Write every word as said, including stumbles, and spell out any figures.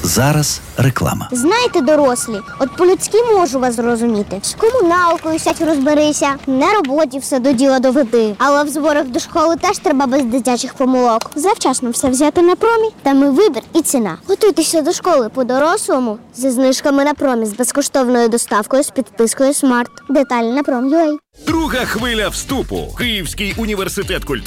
Зараз реклама. Знаєте, дорослі, от по-людськи можу вас зрозуміти. З комуналкою сядь розберися, на роботі все до діла доведи. Але в зборах до школи теж треба без дитячих помилок. Завчасно все взяти на промі, там і вибір, і ціна. Готуйтеся до школи по-дорослому зі знижками на промі, з безкоштовною доставкою, з підпискою Смарт. Деталі на пром.ua. Друга хвиля вступу. Київський університет культури